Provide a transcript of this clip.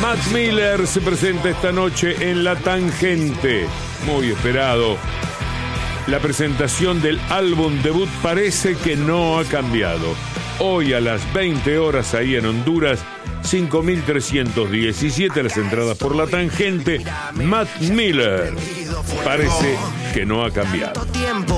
Matt Miller se presenta esta noche en La Tangente. Muy esperado. La presentación del álbum debut parece que no ha cambiado. Hoy a las 20 horas ahí en Honduras, 5.317 las entradas por La Tangente. Matt Miller. Parece que no ha cambiado.